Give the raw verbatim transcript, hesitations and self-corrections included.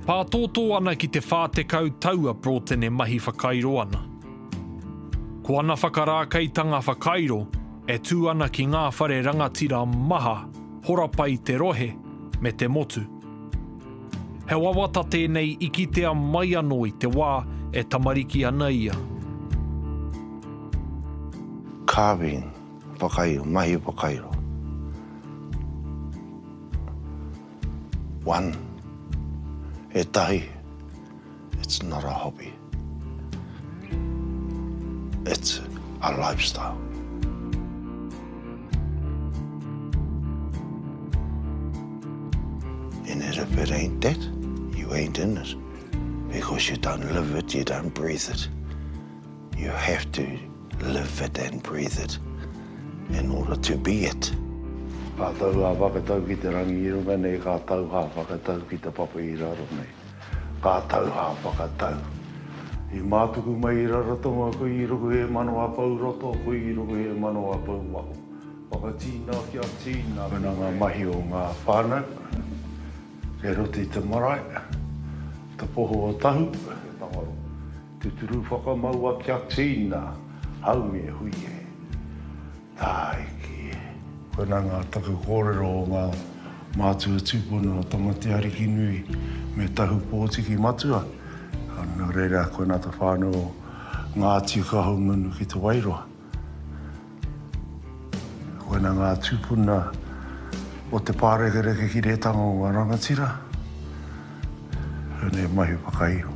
Pātōtō ana ki te whātekau taua protene mahi whakairo ana. Ko ana whakarākeitanga whakairo e tū ana ki ngā whare rangatira maha, horapai te rohe me te motu. He wawata tēnei ikitea mai anō i te wā e tamariki ana ia. Carving, whakairo, mahi whakairo. One, e tahi, it's not a hobby. It's a lifestyle. And if it ain't that, you ain't in it. Because you don't live it, you don't breathe it. You have to live it and breathe it in order to be it. Ka tau hā whakatau ki te rangi i runga nei, ka tau hā whakatau ki te papa i raro nei. Ka tau hā whakatau. I mātuku mai i raratonga, koe i ruku he mano a pau roto, koe i ruku he mano a pau waho. Whakatīna ki a tīna. Pena ngā mahi o ngā whānau. Ke roti te marae, te poho o tahu, tangaro. Te turu whakamaua ki a tīna, hau me hui e. Tai ki e. Koena ngā taku kōrero o ngā mātua tūpuna o Tamati Ariki Nui me tahu pōtiki matua. Ana reira koena te whānau o ngā tiukaho ngunu ki te Wairoa. Koena ngā tūpuna o te pārekereke ki retanga o ngā rangatira. Hene mahi whakairo.